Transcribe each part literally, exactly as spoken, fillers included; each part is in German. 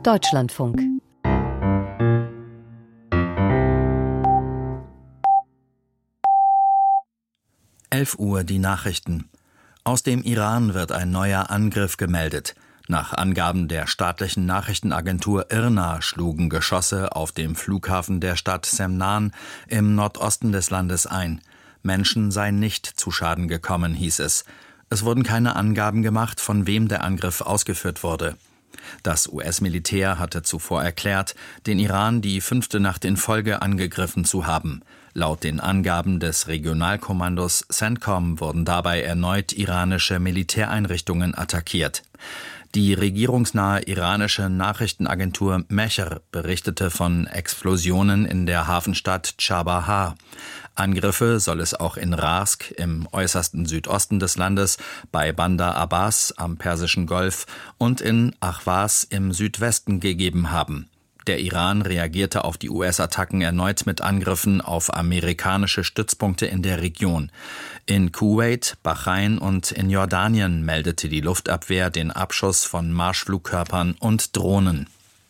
Deutschlandfunk. elf Uhr die Nachrichten. Aus dem Iran wird ein neuer Angriff gemeldet. Nach Angaben der staatlichen Nachrichtenagentur I R N A schlugen Geschosse auf dem Flughafen der Stadt Semnan im Nordosten des Landes ein. Menschen seien nicht zu Schaden gekommen, hieß es. Es wurden keine Angaben gemacht, von wem der Angriff ausgeführt wurde. Das U S-Militär hatte zuvor erklärt, den Iran die fünfte Nacht in Folge angegriffen zu haben. Laut den Angaben des Regionalkommandos CENTCOM wurden dabei erneut iranische Militäreinrichtungen attackiert. Die regierungsnahe iranische Nachrichtenagentur Mehr berichtete von Explosionen in der Hafenstadt Chabahar. Angriffe soll es auch in Rask im äußersten Südosten des Landes, bei Bandar Abbas am Persischen Golf und in Ahvaz im Südwesten gegeben haben. Der Iran reagierte auf die U S-Attacken erneut mit Angriffen auf amerikanische Stützpunkte in der Region. In Kuwait, Bahrain und in Jordanien meldete die Luftabwehr den Abschuss von Marschflugkörpern und Drohnen.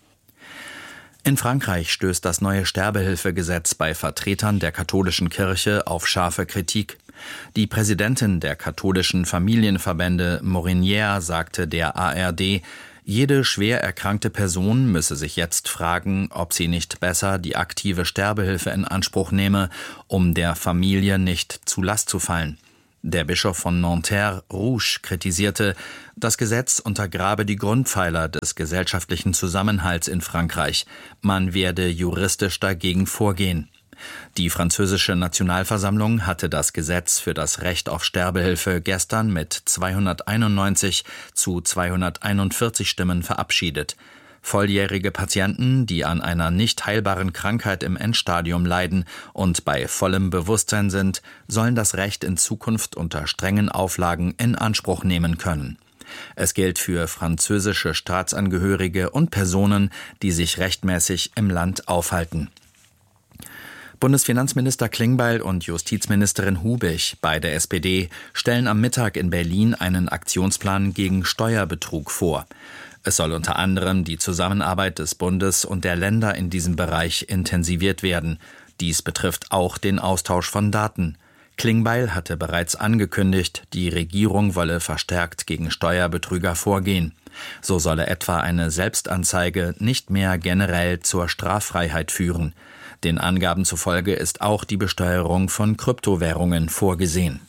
In Frankreich stößt das neue Sterbehilfegesetz bei Vertretern der katholischen Kirche auf scharfe Kritik. Die Präsidentin der katholischen Familienverbände Morinière sagte der A R D, jede schwer erkrankte Person müsse sich jetzt fragen, ob sie nicht besser die aktive Sterbehilfe in Anspruch nehme, um der Familie nicht zu Last zu fallen. Der Bischof von Nanterre, Rouge, kritisierte, das Gesetz untergrabe die Grundpfeiler des gesellschaftlichen Zusammenhalts in Frankreich. Man werde juristisch dagegen vorgehen. Die französische Nationalversammlung hatte das Gesetz für das Recht auf Sterbehilfe gestern mit zweihunderteinundneunzig zu zweihunderteinundvierzig Stimmen verabschiedet. Volljährige Patienten, die an einer nicht heilbaren Krankheit im Endstadium leiden und bei vollem Bewusstsein sind, sollen das Recht in Zukunft unter strengen Auflagen in Anspruch nehmen können. Es gilt für französische Staatsangehörige und Personen, die sich rechtmäßig im Land aufhalten. Bundesfinanzminister Klingbeil und Justizministerin Hubig, beide S P D, stellen am Mittag in Berlin einen Aktionsplan gegen Steuerbetrug vor. Es soll unter anderem die Zusammenarbeit des Bundes und der Länder in diesem Bereich intensiviert werden. Dies betrifft auch den Austausch von Daten. Klingbeil hatte bereits angekündigt, die Regierung wolle verstärkt gegen Steuerbetrüger vorgehen. So solle etwa eine Selbstanzeige nicht mehr generell zur Straffreiheit führen. Den Angaben zufolge ist auch die Besteuerung von Kryptowährungen vorgesehen.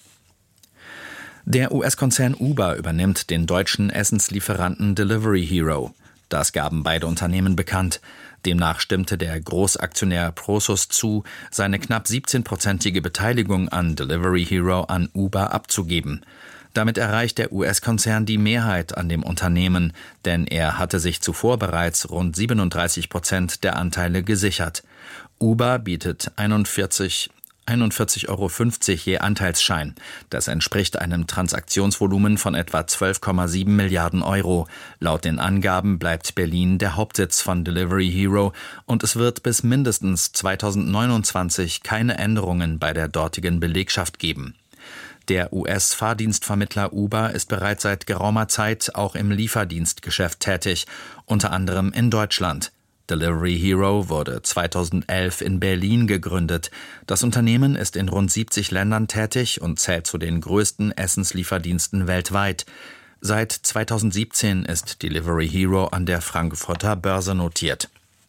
Der U S-Konzern Uber übernimmt den deutschen Essenslieferanten Delivery Hero. Das gaben beide Unternehmen bekannt. Demnach stimmte der Großaktionär Prosus zu, seine knapp siebzehnprozentige Beteiligung an Delivery Hero an Uber abzugeben. Damit erreicht der U S-Konzern die Mehrheit an dem Unternehmen, denn er hatte sich zuvor bereits rund siebenunddreißig Prozent der Anteile gesichert. Uber bietet einundvierzig Euro fünfzig je Anteilsschein. Das entspricht einem Transaktionsvolumen von etwa zwölf Komma sieben Milliarden Euro. Laut den Angaben bleibt Berlin der Hauptsitz von Delivery Hero und es wird bis mindestens zweitausendneunundzwanzig keine Änderungen bei der dortigen Belegschaft geben. Der U S-Fahrdienstvermittler Uber ist bereits seit geraumer Zeit auch im Lieferdienstgeschäft tätig, unter anderem in Deutschland. Delivery Hero wurde zweitausendelf in Berlin gegründet. Das Unternehmen ist in rund siebzig Ländern tätig und zählt zu den größten Essenslieferdiensten weltweit. Seit zweitausendsiebzehn ist Delivery Hero an der Frankfurter Börse notiert.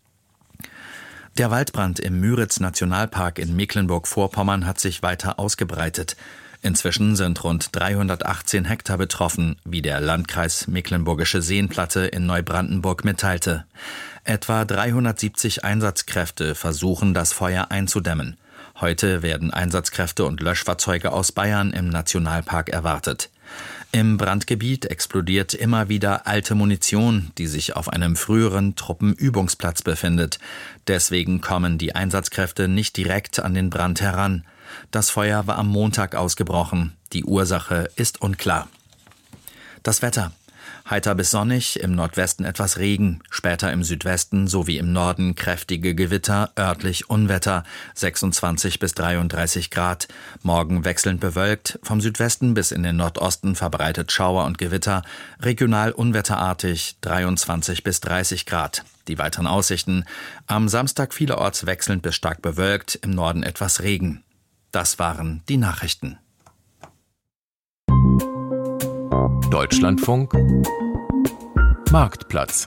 Der Waldbrand im Müritz-Nationalpark in Mecklenburg-Vorpommern hat sich weiter ausgebreitet. Inzwischen sind rund dreihundertachtzehn Hektar betroffen, wie der Landkreis Mecklenburgische Seenplatte in Neubrandenburg mitteilte. Etwa dreihundertsiebzig Einsatzkräfte versuchen, das Feuer einzudämmen. Heute werden Einsatzkräfte und Löschfahrzeuge aus Bayern im Nationalpark erwartet. Im Brandgebiet explodiert immer wieder alte Munition, die sich auf einem früheren Truppenübungsplatz befindet. Deswegen kommen die Einsatzkräfte nicht direkt an den Brand heran. Das Feuer war am Montag ausgebrochen. Die Ursache ist unklar. Das Wetter. Heiter bis sonnig, im Nordwesten etwas Regen, später im Südwesten sowie im Norden kräftige Gewitter, örtlich Unwetter, sechsundzwanzig bis dreiunddreißig Grad. Morgen wechselnd bewölkt, vom Südwesten bis in den Nordosten verbreitet Schauer und Gewitter, regional unwetterartig, dreiundzwanzig bis dreißig Grad. Die weiteren Aussichten: am Samstag vielerorts wechselnd bis stark bewölkt, im Norden etwas Regen. Das waren die Nachrichten. Deutschlandfunk Marktplatz.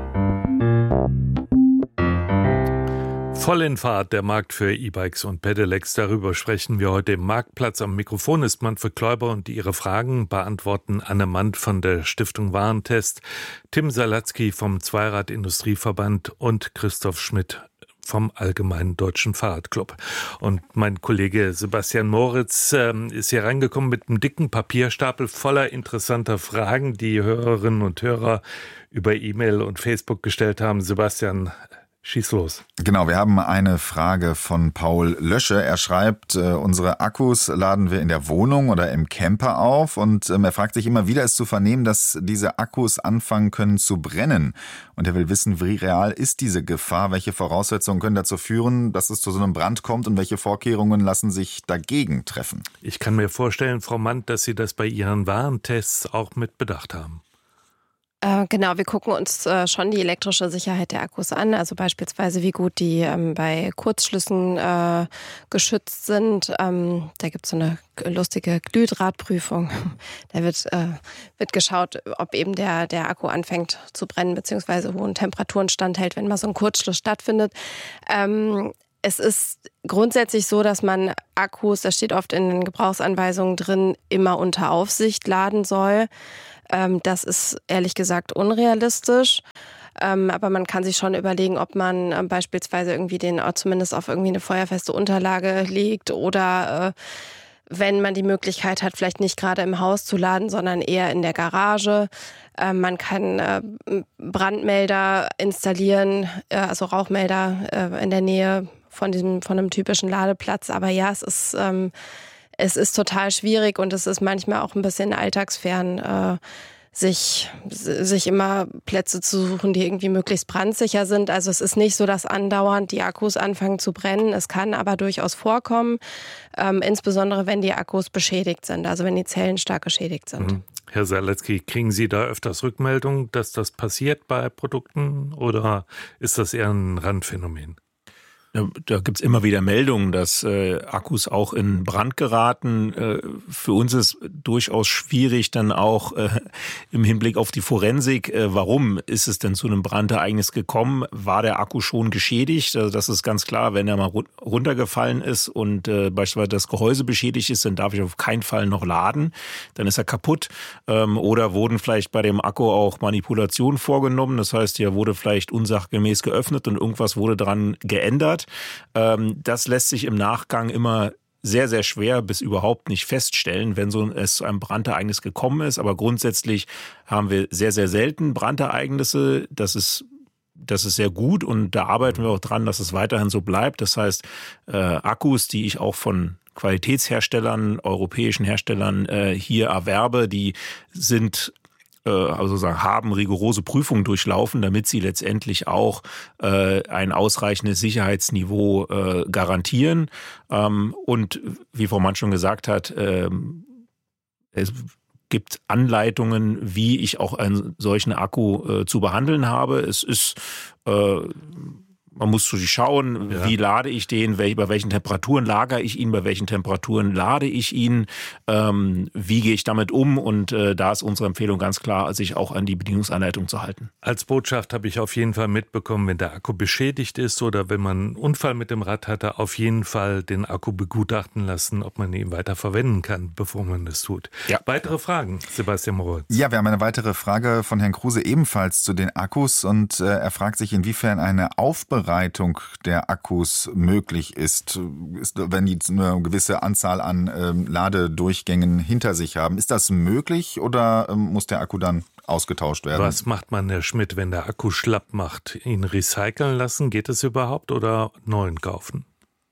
Voll in Fahrt der Markt für E-Bikes und Pedelecs. Darüber sprechen wir heute im Marktplatz. Am Mikrofon ist Manfred Kläuber und Ihre Fragen beantworten Anne Mandt von der Stiftung Warentest, Tim Salatzky vom Zweirad-Industrieverband und Christoph Schmidt vom Allgemeinen Deutschen Fahrradclub. Und mein Kollege Sebastian Moritz äh, ist hier reingekommen mit einem dicken Papierstapel voller interessanter Fragen, die Hörerinnen und Hörer über E-Mail und Facebook gestellt haben. Sebastian, schieß los. Genau, wir haben eine Frage von Paul Lösche. Er schreibt, äh, unsere Akkus laden wir in der Wohnung oder im Camper auf und ähm, er fragt sich immer wieder, ist zu vernehmen, dass diese Akkus anfangen können zu brennen. Und er will wissen, wie real ist diese Gefahr, welche Voraussetzungen können dazu führen, dass es zu so einem Brand kommt und welche Vorkehrungen lassen sich dagegen treffen. Ich kann mir vorstellen, Frau Mandt, dass Sie das bei Ihren Warentests auch mit bedacht haben. Äh, genau, wir gucken uns äh, schon die elektrische Sicherheit der Akkus an, also beispielsweise wie gut die ähm, bei Kurzschlüssen äh, geschützt sind. Ähm, da gibt es so eine lustige Glühdrahtprüfung. Da wird, äh, wird geschaut, ob eben der, der Akku anfängt zu brennen beziehungsweise hohen Temperaturen standhält, wenn mal so ein Kurzschluss stattfindet. Ähm, Es ist grundsätzlich so, dass man Akkus, das steht oft in den Gebrauchsanweisungen drin, immer unter Aufsicht laden soll. Ähm, das ist ehrlich gesagt unrealistisch. Ähm, aber man kann sich schon überlegen, ob man ähm, beispielsweise irgendwie den Ort zumindest auf irgendwie eine feuerfeste Unterlage legt oder äh, wenn man die Möglichkeit hat, vielleicht nicht gerade im Haus zu laden, sondern eher in der Garage. Äh, man kann äh, Brandmelder installieren, äh, also Rauchmelder äh, in der Nähe von diesem, von einem typischen Ladeplatz. Aber ja, es ist, ähm, es ist total schwierig und es ist manchmal auch ein bisschen alltagsfern, äh, sich, sich immer Plätze zu suchen, die irgendwie möglichst brandsicher sind. Also es ist nicht so, dass andauernd die Akkus anfangen zu brennen. Es kann aber durchaus vorkommen, ähm, insbesondere wenn die Akkus beschädigt sind, also wenn die Zellen stark geschädigt sind. Mhm. Herr Salatzky, kriegen Sie da öfters Rückmeldungen, dass das passiert bei Produkten oder ist das eher ein Randphänomen? Da gibt's immer wieder Meldungen, dass äh, Akkus auch in Brand geraten. Äh, für uns ist durchaus schwierig dann auch äh, im Hinblick auf die Forensik, äh, warum ist es denn zu einem Brandereignis gekommen? War der Akku schon geschädigt? Also das ist ganz klar, wenn er mal runtergefallen ist und äh, beispielsweise das Gehäuse beschädigt ist, dann darf ich auf keinen Fall noch laden. Dann ist er kaputt. Ähm, oder wurden vielleicht bei dem Akku auch Manipulationen vorgenommen? Das heißt, er wurde vielleicht unsachgemäß geöffnet und irgendwas wurde dran geändert. Das lässt sich im Nachgang immer sehr, sehr schwer bis überhaupt nicht feststellen, wenn so es zu einem Brandereignis gekommen ist. Aber grundsätzlich haben wir sehr, sehr selten Brandereignisse. Das ist, das ist sehr gut und da arbeiten wir auch dran, dass es weiterhin so bleibt. Das heißt, äh, Akkus, die ich auch von Qualitätsherstellern, europäischen Herstellern äh, hier erwerbe, die sind also sagen, haben rigorose Prüfungen durchlaufen, damit sie letztendlich auch äh, ein ausreichendes Sicherheitsniveau äh, garantieren. Ähm, und wie Frau Mann schon gesagt hat, ähm, es gibt Anleitungen, wie ich auch einen solchen Akku äh, zu behandeln habe. Es ist äh, Man muss so schauen, ja. Wie lade ich den, bei welchen Temperaturen lagere ich ihn, bei welchen Temperaturen lade ich ihn, ähm, wie gehe ich damit um und äh, da ist unsere Empfehlung ganz klar, sich auch an die Bedienungsanleitung zu halten. Als Botschaft habe ich auf jeden Fall mitbekommen, wenn der Akku beschädigt ist oder wenn man einen Unfall mit dem Rad hatte, auf jeden Fall den Akku begutachten lassen, ob man ihn weiter verwenden kann, bevor man das tut. Ja. Weitere Fragen, Sebastian Moritz? Ja, wir haben eine weitere Frage von Herrn Kruse ebenfalls zu den Akkus und äh, er fragt sich, inwiefern eine Aufbereitung der Akkus möglich ist, ist, wenn die eine gewisse Anzahl an ähm, Ladedurchgängen hinter sich haben. Ist das möglich oder ähm, muss der Akku dann ausgetauscht werden? Was macht man, Herr Schmidt, wenn der Akku schlapp macht? Ihn recyceln lassen? Geht es überhaupt oder neuen kaufen?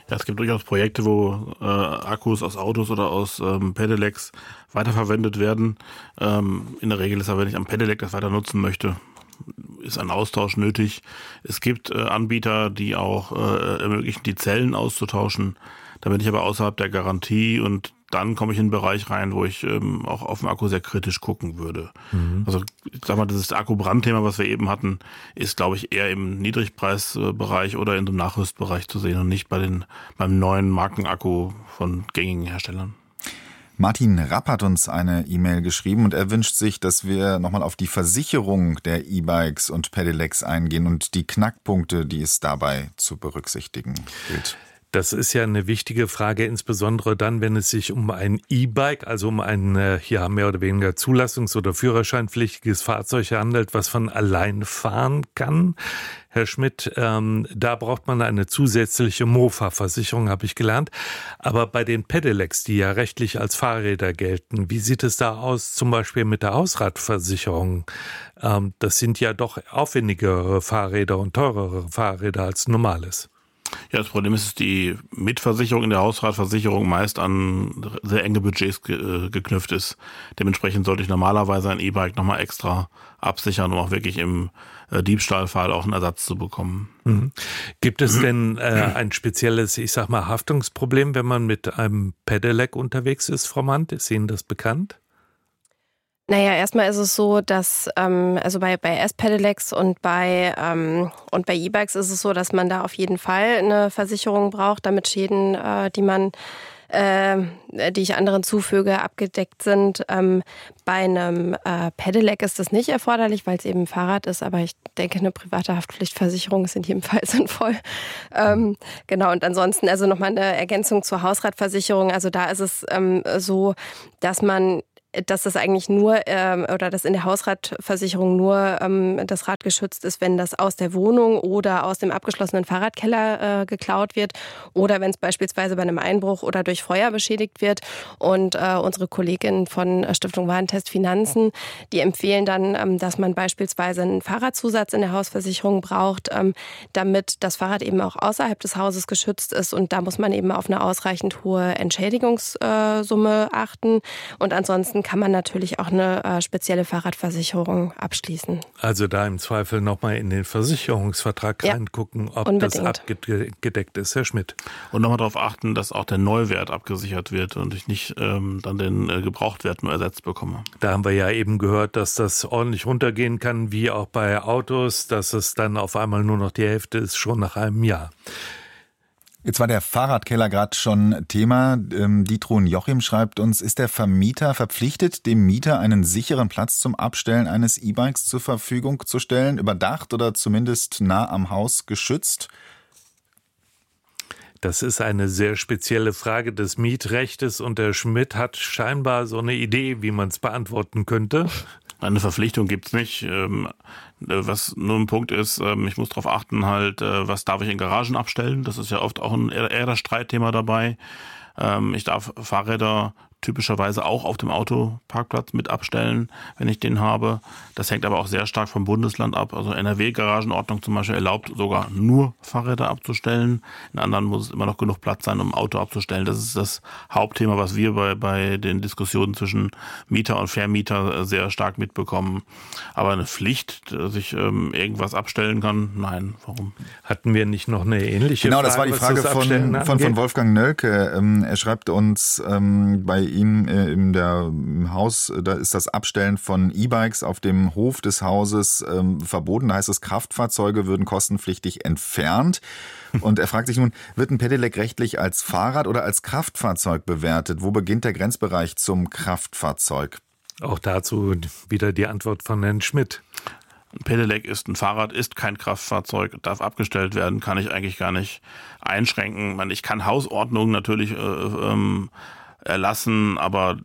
Ja, es gibt durchaus Projekte, wo äh, Akkus aus Autos oder aus ähm, Pedelecs weiterverwendet werden. Ähm, in der Regel ist aber, wenn ich am Pedelec das weiter nutzen möchte, ist ein Austausch nötig. Es gibt äh, Anbieter, die auch äh, ermöglichen, die Zellen auszutauschen. Da bin ich aber außerhalb der Garantie und dann komme ich in einen Bereich rein, wo ich ähm, auch auf den Akku sehr kritisch gucken würde. Mhm. Also ich sag mal, dieses Akkubrandthema, was wir eben hatten, ist, glaube ich, eher im Niedrigpreisbereich oder in dem Nachrüstbereich zu sehen und nicht bei den beim neuen Markenakku von gängigen Herstellern. Martin Rapp hat uns eine E-Mail geschrieben und er wünscht sich, dass wir nochmal auf die Versicherung der E-Bikes und Pedelecs eingehen und die Knackpunkte, die es dabei zu berücksichtigen gilt. Das ist ja eine wichtige Frage, insbesondere dann, wenn es sich um ein E-Bike, also um ein ja, mehr oder weniger zulassungs- oder führerscheinpflichtiges Fahrzeug handelt, was von allein fahren kann. Herr Schmidt, ähm, da braucht man eine zusätzliche Mofa-Versicherung, habe ich gelernt. Aber bei den Pedelecs, die ja rechtlich als Fahrräder gelten, wie sieht es da aus, zum Beispiel mit der Hausratversicherung? Ähm, das sind ja doch aufwendigere Fahrräder und teurere Fahrräder als normales. Ja, das Problem ist, dass die Mitversicherung in der Hausratversicherung meist an sehr enge Budgets ge- geknüpft ist. Dementsprechend sollte ich normalerweise ein E-Bike nochmal extra absichern, um auch wirklich im äh, Diebstahlfall auch einen Ersatz zu bekommen. Mhm. Gibt es denn äh, ein spezielles, ich sag mal, Haftungsproblem, wenn man mit einem Pedelec unterwegs ist, Frau Mandt? Ist Ihnen das bekannt? Naja, erstmal ist es so, dass ähm, also bei, bei S-Pedelecs und bei ähm, und bei E-Bikes ist es so, dass man da auf jeden Fall eine Versicherung braucht, damit Schäden, äh, die man äh, die ich anderen zufüge, abgedeckt sind. Ähm, bei einem äh, Pedelec ist das nicht erforderlich, weil es eben ein Fahrrad ist, aber ich denke, eine private Haftpflichtversicherung ist in jedem Fall sinnvoll. Ähm, genau, und ansonsten also nochmal eine Ergänzung zur Hausratversicherung. Also da ist es ähm, so, dass man dass das eigentlich nur ähm, oder dass in der Hausratversicherung nur ähm, das Rad geschützt ist, wenn das aus der Wohnung oder aus dem abgeschlossenen Fahrradkeller äh, geklaut wird oder wenn es beispielsweise bei einem Einbruch oder durch Feuer beschädigt wird. Und äh, unsere Kolleginnen von Stiftung Warentest Finanzen, die empfehlen dann, ähm, dass man beispielsweise einen Fahrradzusatz in der Hausversicherung braucht, ähm, damit das Fahrrad eben auch außerhalb des Hauses geschützt ist. Und da muss man eben auf eine ausreichend hohe Entschädigungssumme achten. Und ansonsten kann man natürlich auch eine äh, spezielle Fahrradversicherung abschließen. Also da im Zweifel nochmal in den Versicherungsvertrag ja, reingucken, ob unbedingt. Das abgedeckt ist, Herr Schmidt. Und nochmal darauf achten, dass auch der Neuwert abgesichert wird und ich nicht ähm, dann den äh, Gebrauchtwert nur ersetzt bekomme. Da haben wir ja eben gehört, dass das ordentlich runtergehen kann, wie auch bei Autos, dass es dann auf einmal nur noch die Hälfte ist, schon nach einem Jahr. Jetzt war der Fahrradkeller gerade schon Thema. Ähm, Ditrun Joachim schreibt uns, ist der Vermieter verpflichtet, dem Mieter einen sicheren Platz zum Abstellen eines E-Bikes zur Verfügung zu stellen, überdacht oder zumindest nah am Haus geschützt? Das ist eine sehr spezielle Frage des Mietrechtes und der Schmidt hat scheinbar so eine Idee, wie man es beantworten könnte. Eine Verpflichtung gibt's nicht. Was nur ein Punkt ist, ich muss darauf achten, halt, was darf ich in Garagen abstellen? Das ist ja oft auch ein eher das Streitthema dabei. Ich darf Fahrräder typischerweise auch auf dem Autoparkplatz mit abstellen, wenn ich den habe. Das hängt aber auch sehr stark vom Bundesland ab. Also N R W-Garagenordnung zum Beispiel erlaubt sogar nur Fahrräder abzustellen. In anderen muss es immer noch genug Platz sein, um ein Auto abzustellen. Das ist das Hauptthema, was wir bei, bei den Diskussionen zwischen Mieter und Vermieter sehr stark mitbekommen. Aber eine Pflicht, dass ich ähm, irgendwas abstellen kann, nein, warum? Hatten wir nicht noch eine ähnliche genau, Frage? Genau, das war die Frage von, von, von Wolfgang Nölke. Ähm, er schreibt uns, ähm, bei ihm äh, in der, im Haus, da ist das Abstellen von E-Bikes auf dem Hof des Hauses ähm, verboten. Da heißt es, Kraftfahrzeuge würden kostenpflichtig entfernt. Und er fragt sich nun, wird ein Pedelec rechtlich als Fahrrad oder als Kraftfahrzeug bewertet? Wo beginnt der Grenzbereich zum Kraftfahrzeug? Auch dazu wieder die Antwort von Herrn Schmidt. Ein Pedelec ist ein Fahrrad, ist kein Kraftfahrzeug, darf abgestellt werden, kann ich eigentlich gar nicht einschränken. Ich kann Hausordnungen natürlich äh, ähm, erlassen, aber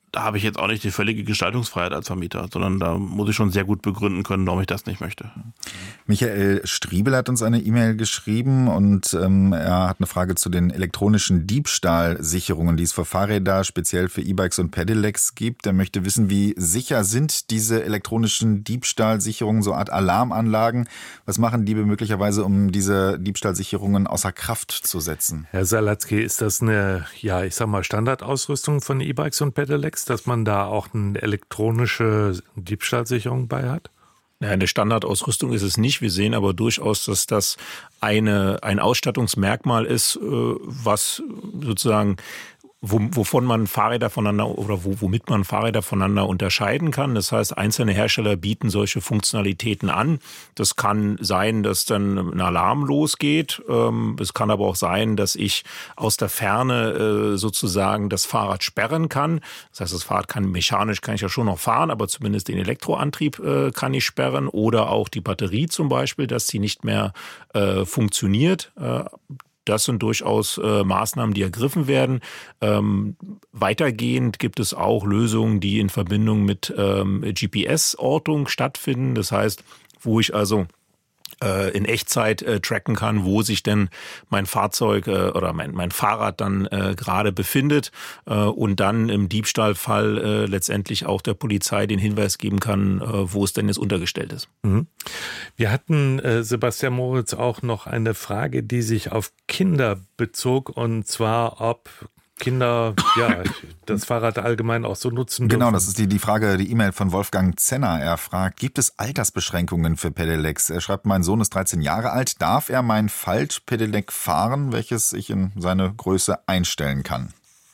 da habe ich jetzt auch nicht die völlige Gestaltungsfreiheit als Vermieter, sondern da muss ich schon sehr gut begründen können, warum ich das nicht möchte. Michael Striebel hat uns eine E-Mail geschrieben und ähm, er hat eine Frage zu den elektronischen Diebstahlsicherungen, die es für Fahrräder, speziell für E-Bikes und Pedelecs gibt. Er möchte wissen, wie sicher sind diese elektronischen Diebstahlsicherungen, so eine Art Alarmanlagen? Was machen Diebe möglicherweise, um diese Diebstahlsicherungen außer Kraft zu setzen? Herr Salatzky, ist das eine, ja, ich sag mal, Standardausrüstung von E-Bikes und Pedelecs, dass man da auch eine elektronische Diebstahlsicherung bei hat? Ja, eine Standardausrüstung ist es nicht. Wir sehen aber durchaus, dass das eine, ein Ausstattungsmerkmal ist, was sozusagen wovon man Fahrräder voneinander oder wo, womit man Fahrräder voneinander unterscheiden kann. Das heißt, einzelne Hersteller bieten solche Funktionalitäten an. Das kann sein, dass dann ein Alarm losgeht. Es kann aber auch sein, dass ich aus der Ferne sozusagen das Fahrrad sperren kann. Das heißt, das Fahrrad kann mechanisch kann ich ja schon noch fahren, aber zumindest den Elektroantrieb kann ich sperren oder auch die Batterie zum Beispiel, dass sie nicht mehr funktioniert. Das sind durchaus äh, Maßnahmen, die ergriffen werden. Ähm, weitergehend gibt es auch Lösungen, die in Verbindung mit ähm, G P S-Ortung stattfinden. Das heißt, wo ich also äh, in Echtzeit äh, tracken kann, wo sich denn mein Fahrzeug äh, oder mein, mein Fahrrad dann äh, gerade befindet äh, und dann im Diebstahlfall äh, letztendlich auch der Polizei den Hinweis geben kann, äh, wo es denn jetzt untergestellt ist. Mhm. Wir hatten, äh, Sebastian Moritz, auch noch eine Frage, die sich auf Kinder bezog, und zwar, ob Kinder ja das Fahrrad allgemein auch so nutzen dürfen. Genau, das ist die, die Frage, die E-Mail von Wolfgang Zenner. Er fragt, gibt es Altersbeschränkungen für Pedelecs? Er schreibt, mein Sohn ist dreizehn Jahre alt. Darf er mein Faltpedelec fahren, welches ich in seine Größe einstellen kann?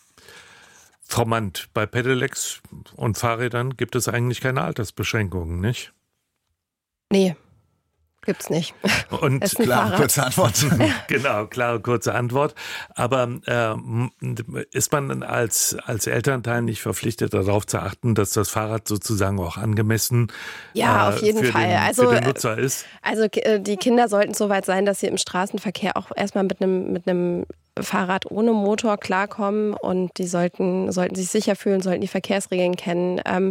Frau Mandt, bei Pedelecs und Fahrrädern gibt es eigentlich keine Altersbeschränkungen, nicht? Nee. Gibt's nicht. Und klare, kurze Antwort. Genau, klare, kurze Antwort. Aber äh, ist man als, als Elternteil nicht verpflichtet, darauf zu achten, dass das Fahrrad sozusagen auch angemessen ja, äh, auf jeden für, Fall. den, also, für den Nutzer ist? Also die Kinder sollten so weit sein, dass sie im Straßenverkehr auch erstmal mit einem mit einem Fahrrad ohne Motor klarkommen, und die sollten sollten sich sicher fühlen, sollten die Verkehrsregeln kennen. Ähm,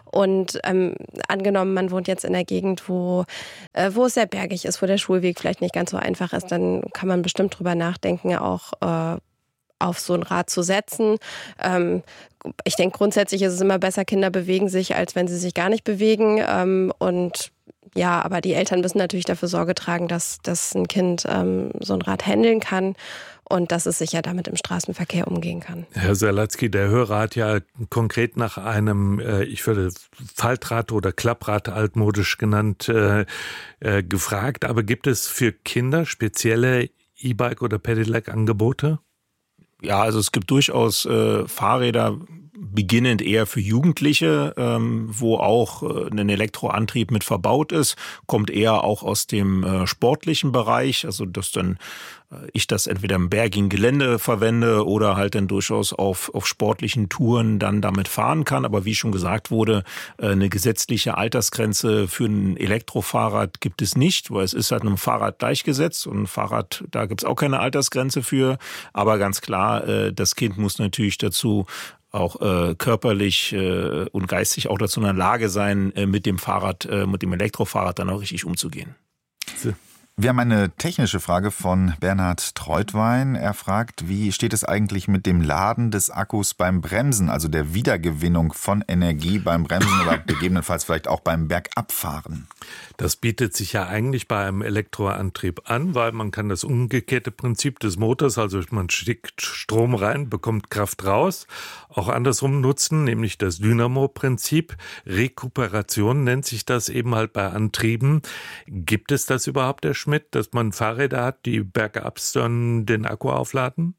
und ähm, angenommen, man wohnt jetzt in einer Gegend, wo, äh, wo es sehr bergig ist, wo der Schulweg vielleicht nicht ganz so einfach ist, dann kann man bestimmt drüber nachdenken, auch äh, auf so ein Rad zu setzen. Ähm, ich denke, grundsätzlich ist es immer besser, Kinder bewegen sich, als wenn sie sich gar nicht bewegen. Ähm, und ja, aber die Eltern müssen natürlich dafür Sorge tragen, dass, dass ein Kind ähm, so ein Rad handeln kann und dass es sicher damit im Straßenverkehr umgehen kann. Herr Salatzky, der Hörer hat ja konkret nach einem, äh, ich würde Faltrad oder Klapprad altmodisch genannt, äh, äh, gefragt. Aber gibt es für Kinder spezielle E-Bike- oder Pedelec-Angebote? Ja, also es gibt durchaus äh, Fahrräder, beginnend eher für Jugendliche, ähm, wo auch äh, ein Elektroantrieb mit verbaut ist, kommt eher auch aus dem äh, sportlichen Bereich, also dass dann äh, ich das entweder im bergigen Gelände verwende oder halt dann durchaus auf, auf sportlichen Touren dann damit fahren kann. Aber wie schon gesagt wurde, äh, eine gesetzliche Altersgrenze für ein Elektrofahrrad gibt es nicht, weil es ist halt einem Fahrrad gleichgesetzt, und ein Fahrrad, da gibt es auch keine Altersgrenze für. Aber ganz klar, äh, das Kind muss natürlich dazu auch äh, körperlich äh, und geistig auch dazu in der Lage sein, äh, mit dem Fahrrad, äh, mit dem Elektrofahrrad dann auch richtig umzugehen. So. Wir haben eine technische Frage von Bernhard Treutwein. Er fragt, wie steht es eigentlich mit dem Laden des Akkus beim Bremsen, also der Wiedergewinnung von Energie beim Bremsen oder gegebenenfalls vielleicht auch beim Bergabfahren? Das bietet sich ja eigentlich bei einem Elektroantrieb an, weil man kann das umgekehrte Prinzip des Motors, also man schickt Strom rein, bekommt Kraft raus, auch andersrum nutzen, nämlich das Dynamo-Prinzip. Rekuperation nennt sich das eben halt bei Antrieben. Gibt es das überhaupt, Herr Schmidt, dass man Fahrräder hat, die bergabs dann den Akku aufladen?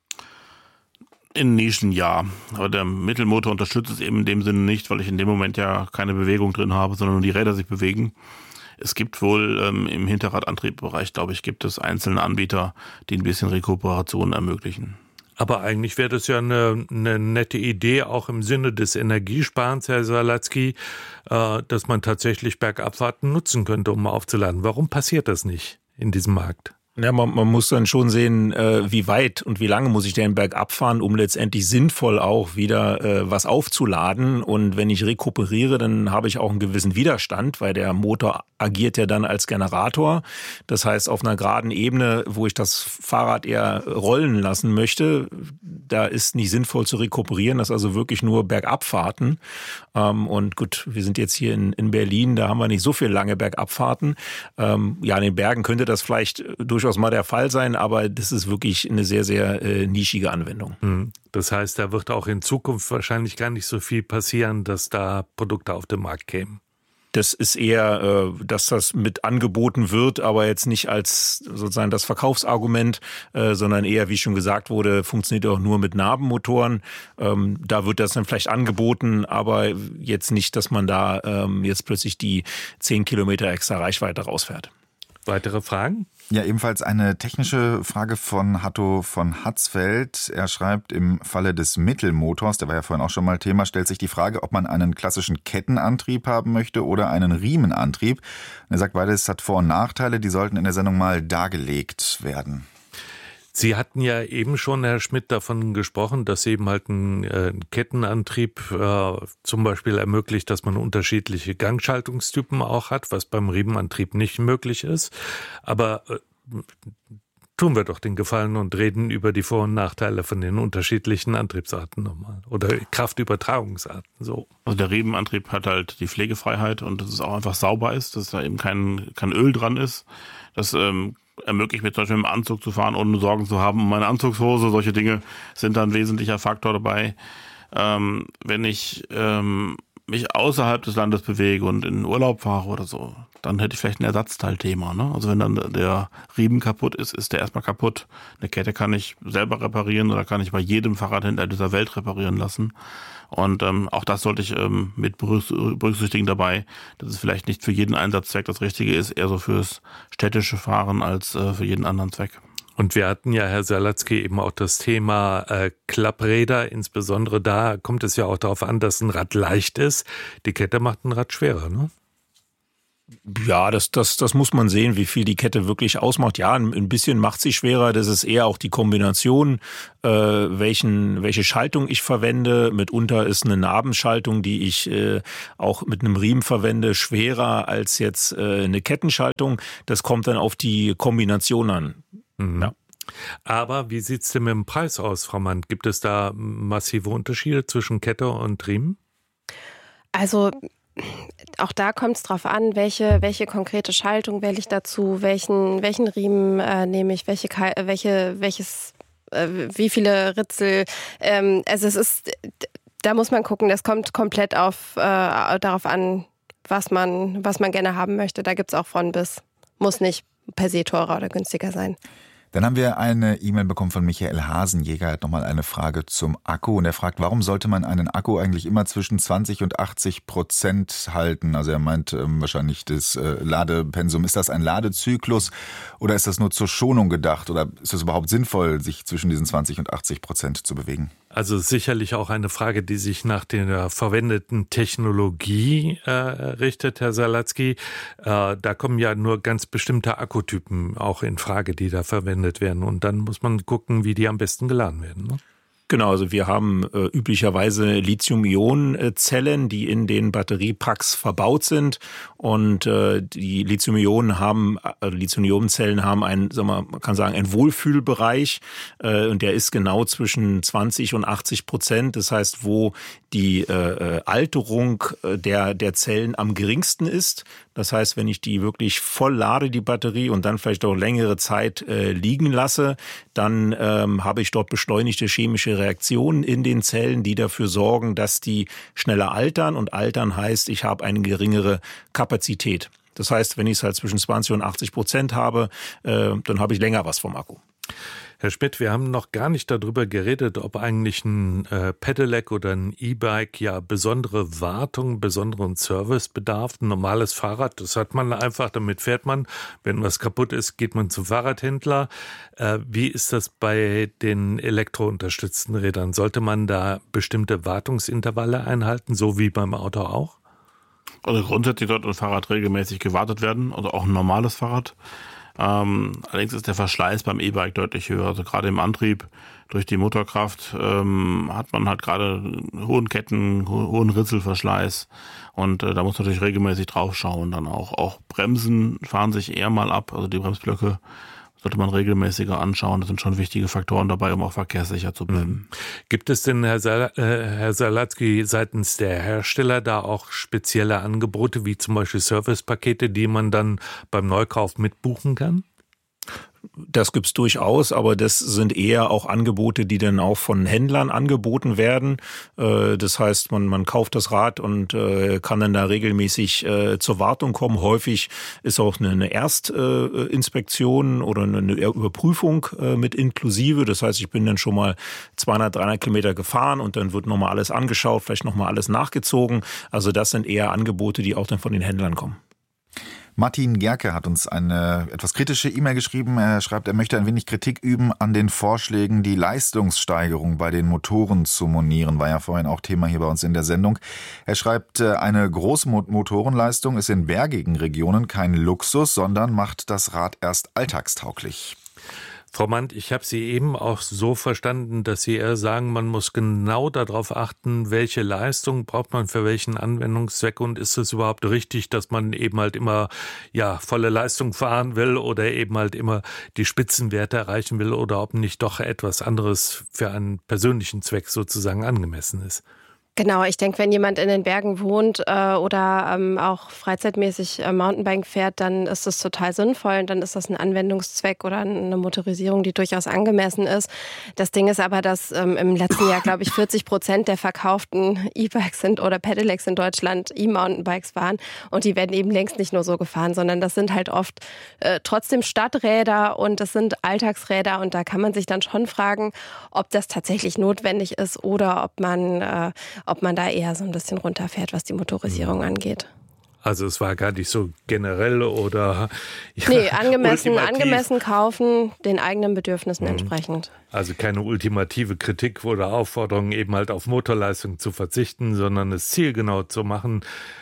In Nischen ja, aber der Mittelmotor unterstützt es eben in dem Sinne nicht, weil ich in dem Moment ja keine Bewegung drin habe, sondern nur die Räder sich bewegen. Es gibt wohl ähm, im Hinterradantriebbereich, glaube ich, gibt es einzelne Anbieter, die ein bisschen Rekuperation ermöglichen. Aber eigentlich wäre das ja eine, eine nette Idee, auch im Sinne des Energiesparens, Herr Salatzky, äh, dass man tatsächlich Bergabfahrten nutzen könnte, um aufzuladen. Warum passiert das nicht in diesem Markt? Ja, man, man muss dann schon sehen, äh, wie weit und wie lange muss ich den Berg abfahren, um letztendlich sinnvoll auch wieder äh, was aufzuladen. Und wenn ich rekuperiere, dann habe ich auch einen gewissen Widerstand, weil der Motor agiert ja dann als Generator. Das heißt, auf einer geraden Ebene, wo ich das Fahrrad eher rollen lassen möchte, da ist nicht sinnvoll zu rekuperieren. Das ist also wirklich nur Bergabfahrten. Ähm, und gut, wir sind jetzt hier in, in Berlin, da haben wir nicht so viel lange Bergabfahrten. Ähm, ja, in den Bergen könnte das vielleicht durch durchaus mal der Fall sein, aber das ist wirklich eine sehr, sehr äh, nischige Anwendung. Das heißt, da wird auch in Zukunft wahrscheinlich gar nicht so viel passieren, dass da Produkte auf den Markt kämen. Das ist eher, äh, dass das mit angeboten wird, aber jetzt nicht als sozusagen das Verkaufsargument, äh, sondern eher, wie schon gesagt wurde, funktioniert auch nur mit Nabenmotoren. Ähm, da wird das dann vielleicht angeboten, aber jetzt nicht, dass man da ähm, jetzt plötzlich die zehn Kilometer extra Reichweite rausfährt. Weitere Fragen? Ja, ebenfalls eine technische Frage von Hatto von Hatzfeld. Er schreibt, im Falle des Mittelmotors, der war ja vorhin auch schon mal Thema, stellt sich die Frage, ob man einen klassischen Kettenantrieb haben möchte oder einen Riemenantrieb. Und er sagt, beides hat Vor- und Nachteile, die sollten in der Sendung mal dargelegt werden. Sie hatten ja eben schon, Herr Schmidt, davon gesprochen, dass eben halt ein, äh, ein Kettenantrieb äh, zum Beispiel ermöglicht, dass man unterschiedliche Gangschaltungstypen auch hat, was beim Riemenantrieb nicht möglich ist. Aber äh, tun wir doch den Gefallen und reden über die Vor- und Nachteile von den unterschiedlichen Antriebsarten nochmal. Oder Kraftübertragungsarten, so. Also der Riemenantrieb hat halt die Pflegefreiheit und dass es auch einfach sauber ist, dass da eben kein, kein Öl dran ist. Das ähm, ermöglicht mir zum Beispiel im Anzug zu fahren, ohne Sorgen zu haben um meine Anzugshose. Solche Dinge sind dann ein wesentlicher Faktor dabei. Ähm, wenn ich ähm, mich außerhalb des Landes bewege und in Urlaub fahre oder so, dann hätte ich vielleicht ein Ersatzteilthema. Ne? Also wenn dann der Riemen kaputt ist, ist der erstmal kaputt. Eine Kette kann ich selber reparieren oder kann ich bei jedem Fahrradhändler dieser Welt reparieren lassen. Und ähm, auch das sollte ich ähm, mit berücksichtigen dabei, dass es vielleicht nicht für jeden Einsatzzweck das Richtige ist, eher so fürs städtische Fahren als äh, für jeden anderen Zweck. Und wir hatten ja, Herr Salatzky, eben auch das Thema äh, Klappräder. Insbesondere da kommt es ja auch darauf an, dass ein Rad leicht ist. Die Kette macht ein Rad schwerer, ne? Ja, das, das, das muss man sehen, wie viel die Kette wirklich ausmacht. Ja, ein bisschen macht sie schwerer. Das ist eher auch die Kombination, äh, welchen, welche Schaltung ich verwende. Mitunter ist eine Nabenschaltung, die ich äh, auch mit einem Riemen verwende, schwerer als jetzt äh, eine Kettenschaltung. Das kommt dann auf die Kombination an. Mhm. Ja. Aber wie sieht's denn mit dem Preis aus, Frau Mann? Gibt es da massive Unterschiede zwischen Kette und Riemen? Also auch da kommt es drauf an, welche, welche konkrete Schaltung wähle ich dazu, welchen, welchen Riemen äh, nehme ich, welche, welche, welches, äh, wie viele Ritzel. Ähm, also es ist, da muss man gucken, das kommt komplett auf, äh, darauf an, was man, was man gerne haben möchte. Da gibt es auch von bis. Muss nicht per se teurer oder günstiger sein. Dann haben wir eine E-Mail bekommen von Michael Hasenjäger, er hat nochmal eine Frage zum Akku und er fragt, warum sollte man einen Akku eigentlich immer zwischen zwanzig und achtzig Prozent halten? Also er meint ähm, wahrscheinlich das äh, Ladepensum. Ist das ein Ladezyklus oder ist das nur zur Schonung gedacht oder ist es überhaupt sinnvoll, sich zwischen diesen zwanzig und achtzig Prozent zu bewegen? Also sicherlich auch eine Frage, die sich nach der verwendeten Technologie äh, richtet, Herr Salatzky. Äh, da kommen ja nur ganz bestimmte Akkutypen auch in Frage, die da verwendet werden. Und dann muss man gucken, wie die am besten geladen werden, ne? Genau, also wir haben äh, üblicherweise Lithium-Ionen-Zellen, die in den Batteriepacks verbaut sind und äh, die Lithium-Ionen haben, äh, Lithium-Ionen-Zellen haben einen, sagen wir, man kann sagen, einen Wohlfühlbereich äh, und der ist genau zwischen zwanzig und achtzig Prozent. Das heißt, wo die äh, Alterung der der Zellen am geringsten ist. Das heißt, wenn ich die wirklich voll lade, die Batterie, und dann vielleicht auch längere Zeit äh, liegen lasse, dann ähm, habe ich dort beschleunigte chemische Reaktionen in den Zellen, die dafür sorgen, dass die schneller altern. Und altern heißt, ich habe eine geringere Kapazität. Das heißt, wenn ich es halt zwischen zwanzig und achtzig Prozent habe, äh, dann habe ich länger was vom Akku. Herr Schmidt, wir haben noch gar nicht darüber geredet, ob eigentlich ein äh, Pedelec oder ein E-Bike ja besondere Wartung, besonderen Service bedarf. Ein normales Fahrrad, das hat man einfach, damit fährt man. Wenn was kaputt ist, geht man zum Fahrradhändler. Äh, wie ist das bei den elektrounterstützten Rädern? Sollte man da bestimmte Wartungsintervalle einhalten, so wie beim Auto auch? Also grundsätzlich sollte ein Fahrrad regelmäßig gewartet werden, also auch ein normales Fahrrad. Ähm, allerdings ist der Verschleiß beim E-Bike deutlich höher. Also gerade im Antrieb durch die Motorkraft ähm, hat man halt gerade hohen Ketten, ho- hohen Ritzelverschleiß. Und äh, da muss man natürlich regelmäßig drauf schauen. Dann auch, auch Bremsen fahren sich eher mal ab. Also die Bremsblöcke sollte man regelmäßiger anschauen. Das sind schon wichtige Faktoren dabei, um auch verkehrssicher zu bleiben. Gibt es denn, Herr, Sal- äh, Herr Salatzky, seitens der Hersteller da auch spezielle Angebote, wie zum Beispiel Servicepakete, die man dann beim Neukauf mitbuchen kann? Das gibt's durchaus, aber das sind eher auch Angebote, die dann auch von Händlern angeboten werden. Das heißt, man, man kauft das Rad und kann dann da regelmäßig zur Wartung kommen. Häufig ist auch eine Erstinspektion oder eine Überprüfung mit inklusive. Das heißt, ich bin dann schon mal zweihundert, dreihundert Kilometer gefahren und dann wird nochmal alles angeschaut, vielleicht nochmal alles nachgezogen. Also das sind eher Angebote, die auch dann von den Händlern kommen. Martin Gerke hat uns eine etwas kritische E-Mail geschrieben. Er schreibt, er möchte ein wenig Kritik üben an den Vorschlägen, die Leistungssteigerung bei den Motoren zu monieren. War ja vorhin auch Thema hier bei uns in der Sendung. Er schreibt, eine große Motorenleistung ist in bergigen Regionen kein Luxus, sondern macht das Rad erst alltagstauglich. Frau Mandt, ich habe Sie eben auch so verstanden, dass Sie eher sagen, man muss genau darauf achten, welche Leistung braucht man für welchen Anwendungszweck und ist es überhaupt richtig, dass man eben halt immer ja volle Leistung fahren will oder eben halt immer die Spitzenwerte erreichen will oder ob nicht doch etwas anderes für einen persönlichen Zweck sozusagen angemessen ist. Genau, ich denke, wenn jemand in den Bergen wohnt äh, oder ähm, auch freizeitmäßig äh, Mountainbike fährt, dann ist das total sinnvoll und dann ist das ein Anwendungszweck oder eine Motorisierung, die durchaus angemessen ist. Das Ding ist aber, dass ähm, im letzten Jahr, glaube ich, vierzig Prozent der verkauften E-Bikes sind oder Pedelecs in Deutschland E-Mountainbikes waren und die werden eben längst nicht nur so gefahren, sondern das sind halt oft äh, trotzdem Stadträder und das sind Alltagsräder und da kann man sich dann schon fragen, ob das tatsächlich notwendig ist oder ob man äh, ob man da eher so ein bisschen runterfährt, was die Motorisierung angeht. Also es war gar nicht so generell oder... Ja, nee, angemessen, ultimativ. angemessen kaufen, den eigenen Bedürfnissen mhm. entsprechend. Also keine ultimative Kritik oder Aufforderung, eben halt auf Motorleistung zu verzichten, sondern es zielgenau zu machen.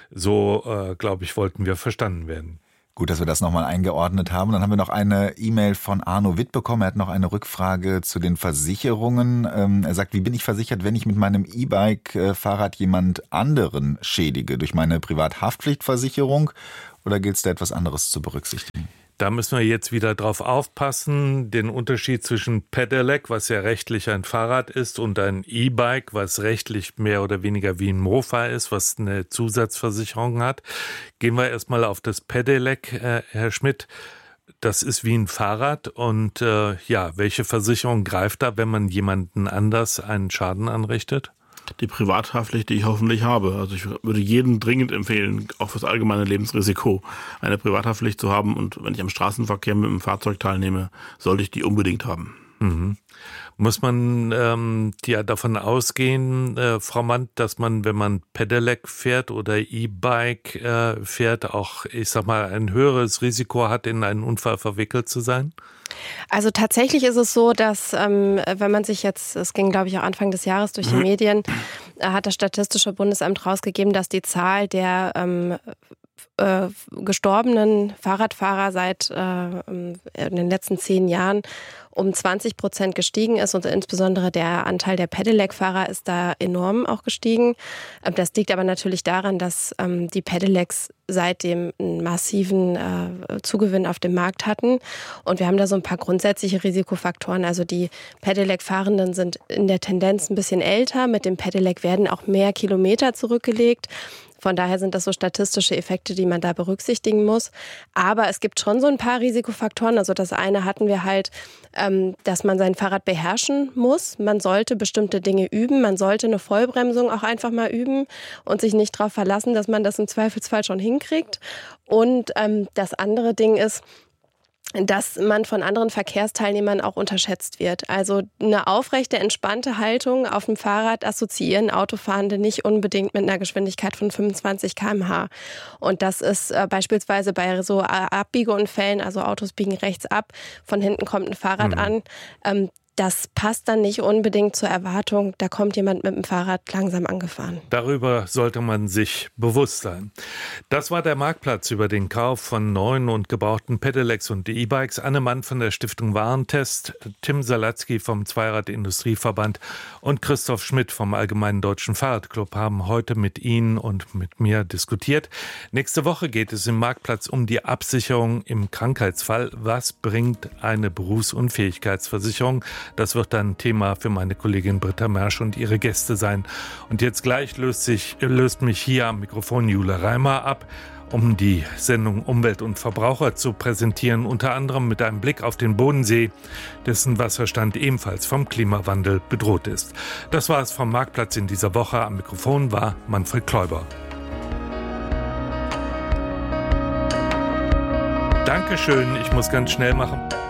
So, äh, glaube ich, wollten wir verstanden werden. Gut, dass wir das nochmal eingeordnet haben. Dann haben wir noch eine E-Mail von Arno Witt bekommen. Er hat noch eine Rückfrage zu den Versicherungen. Ähm, er sagt, wie bin ich versichert, wenn ich mit meinem E-Bike-Fahrrad jemand anderen schädige? Durch meine Privathaftpflichtversicherung oder gilt es da etwas anderes zu berücksichtigen? Da müssen wir jetzt wieder drauf aufpassen, den Unterschied zwischen Pedelec, was ja rechtlich ein Fahrrad ist, und ein E-Bike, was rechtlich mehr oder weniger wie ein Mofa ist, was eine Zusatzversicherung hat. Gehen wir erstmal auf das Pedelec, äh, Herr Schmidt. Das ist wie ein Fahrrad und äh, ja, welche Versicherung greift da, wenn man jemanden anders einen Schaden anrichtet? Die Privathaftpflicht, die ich hoffentlich habe. Also ich würde jedem dringend empfehlen, auch fürs allgemeine Lebensrisiko, eine Privathaftpflicht zu haben. Und wenn ich am Straßenverkehr mit dem Fahrzeug teilnehme, sollte ich die unbedingt haben. Mhm. Muss man ähm, ja davon ausgehen, äh, Frau Mandt, dass man, wenn man Pedelec fährt oder E-Bike äh, fährt, auch, ich sag mal, ein höheres Risiko hat, in einen Unfall verwickelt zu sein? Also tatsächlich ist es so, dass ähm, wenn man sich jetzt, es ging glaube ich auch Anfang des Jahres durch die Medien, äh, hat das Statistische Bundesamt rausgegeben, dass die Zahl der ähm, äh, gestorbenen Fahrradfahrer seit äh, in den letzten zehn Jahren um zwanzig Prozent gestiegen ist und insbesondere der Anteil der Pedelec-Fahrer ist da enorm auch gestiegen. Das liegt aber natürlich daran, dass ähm, die Pedelecs seitdem einen massiven äh, Zugewinn auf dem Markt hatten und wir haben da so ein paar grundsätzliche Risikofaktoren. Also die Pedelec-Fahrenden sind in der Tendenz ein bisschen älter, mit dem Pedelec werden auch mehr Kilometer zurückgelegt. Von daher sind das so statistische Effekte, die man da berücksichtigen muss. Aber es gibt schon so ein paar Risikofaktoren. Also das eine hatten wir halt, ähm, dass man sein Fahrrad beherrschen muss. Man sollte bestimmte Dinge üben. Man sollte eine Vollbremsung auch einfach mal üben und sich nicht darauf verlassen, dass man das im Zweifelsfall schon hinkriegt. Und ähm, das andere Ding ist, dass man von anderen Verkehrsteilnehmern auch unterschätzt wird. Also eine aufrechte, entspannte Haltung auf dem Fahrrad assoziieren Autofahrende nicht unbedingt mit einer Geschwindigkeit von fünfundzwanzig Kilometer pro Stunde. Und das ist äh, beispielsweise bei so Abbiegeunfällen, also Autos biegen rechts ab, von hinten kommt ein Fahrrad mhm. an. Ähm, das passt dann nicht unbedingt zur Erwartung, da kommt jemand mit dem Fahrrad langsam angefahren. Darüber sollte man sich bewusst sein. Das war der Marktplatz über den Kauf von neuen und gebrauchten Pedelecs und E-Bikes. Anne Mann von der Stiftung Warentest, Tim Salatzky vom Zweirad-Industrieverband und Christoph Schmidt vom Allgemeinen Deutschen Fahrradclub haben heute mit Ihnen und mit mir diskutiert. Nächste Woche geht es im Marktplatz um die Absicherung im Krankheitsfall. Was bringt eine Berufsunfähigkeitsversicherung? Das wird dann Thema für meine Kollegin Britta Mersch und ihre Gäste sein. Und jetzt gleich löst, sich, löst mich hier am Mikrofon Jule Reimer ab, um die Sendung Umwelt und Verbraucher zu präsentieren, unter anderem mit einem Blick auf den Bodensee, dessen Wasserstand ebenfalls vom Klimawandel bedroht ist. Das war es vom Marktplatz in dieser Woche. Am Mikrofon war Manfred Kläuber. Dankeschön, ich muss ganz schnell machen.